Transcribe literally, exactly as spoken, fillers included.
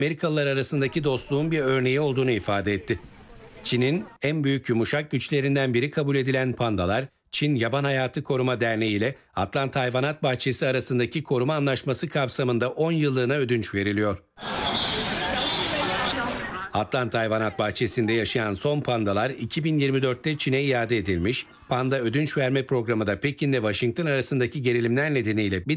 Amerikalılar arasındaki dostluğun bir örneği olduğunu ifade etti. Çin'in en büyük yumuşak güçlerinden biri kabul edilen pandalar, Çin Yaban Hayatı Koruma Derneği ile Atlanta Hayvanat Bahçesi arasındaki koruma anlaşması kapsamında on yıllığına ödünç veriliyor. Atlanta Hayvanat Bahçesi'nde yaşayan son pandalar iki bin yirmi dörtte Çin'e iade edilmiş. Panda ödünç verme programı da Pekin ile Washington arasındaki gerilimler nedeniyle bir